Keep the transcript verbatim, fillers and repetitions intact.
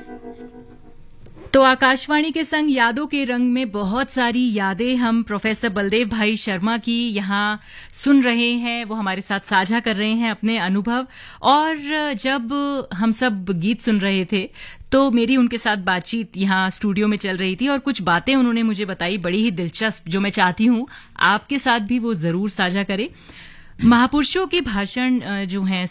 तो आकाशवाणी के संग यादों के रंग में बहुत सारी यादें हम प्रोफेसर बलदेव भाई शर्मा की यहाँ सुन रहे हैं। वो हमारे साथ साझा कर रहे हैं अपने अनुभव। और जब हम सब गीत सुन रहे थे तो मेरी उनके साथ बातचीत यहाँ स्टूडियो में चल रही थी और कुछ बातें उन्होंने मुझे बताई बड़ी ही दिलचस्प, जो मैं चाहती हूँ आपके साथ भी वो जरूर साझा करें। महापुरुषों के भाषण जो हैं